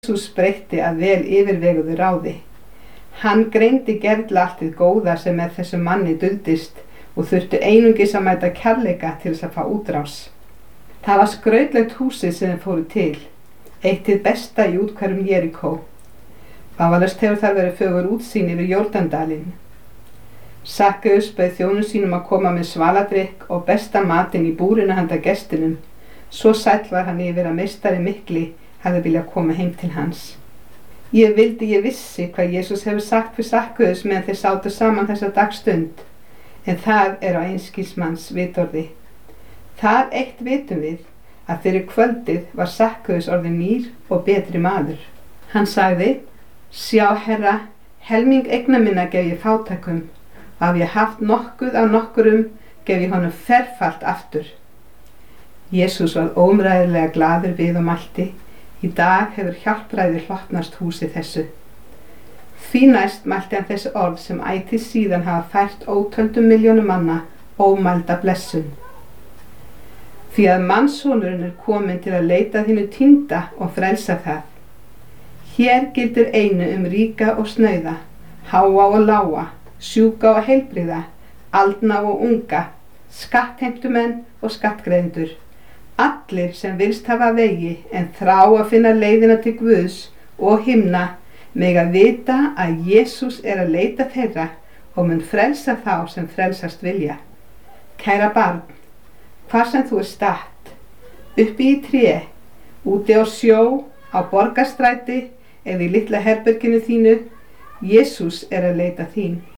Jesús breytti að vel yfirveguðu ráði. Hann greindi gerla allt hið góða sem með þessum manni duldist og þurftu einungis að mæta kærleika til þess að fá útrás. Það var skrautlegt húsið sem þeir fóru til, eitt hið besta í úthverfum Jerikó. Vafalaust hefur þar verið fögur útsýn yfir Jórdándalinn. Sakkeus bauð þjónum sínum að koma með svaladrykk og besta matinn í búrinu handa gestinum. Svo sæll var hann yfir að meistari mikli hafði viljað koma heim til hans. Ég vissi hvað Jesús hefur sagt við Sakkeus meðan þeir sátu saman þessa dagstund, en það er á einskis manns vitorði. Það eitt vitum við, að fyrir kvöldið var Sakkeus orðinn nýr og betri maður. Hann sagði: Sjá, Herra, helming eigna minna gef ég fátækum, og haf ég haft nokkuð af nokkurum, gef ég honum ferfalt aftur. Jesús var óumræðilega glaður við og mælti: Í dag hefur hjálpræði hlotnast húsi þessu. Því næst mælti hann þessi orð sem ætíð síðan hafa fært ótöldum milljónum manna ómælda blessun. Því að mannssonurinn er kominn til að leita þínu týnda og frelsa það. Hér gildir einu ríka og snauða, háa og lága, sjúka og heilbrigða, aldna og unga, skattheimtumenn og skattgreiðendur. Allir sem vilst hafa vegi en þrá að finna leiðina til Guðs og himna mega vita að Jesús er að leita þeirra og mun frelsa þá sem frelsast vilja. Kæra barn, hvar sem þú statt, uppi í tré, úti á sjó, á borgarstræti eða í litla herberginu þínu, Jesús er að leita þín.